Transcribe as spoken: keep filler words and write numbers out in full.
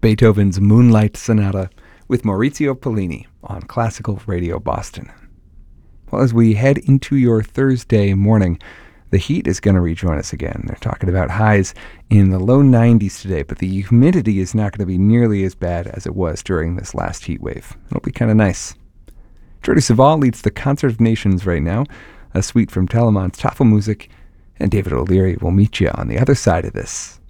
Beethoven's Moonlight Sonata with Maurizio Pollini on Classical Radio Boston. Well, as we head into your Thursday morning, the heat is going to rejoin us again. They're talking about highs in the low nineties today, but the humidity is not going to be nearly as bad as it was during this last heat wave. It'll be kind of nice. Jordi Savall leads the Concert of Nations right now, a suite from Telemann's Tafelmusik, and David O'Leary will meet you on the other side of this.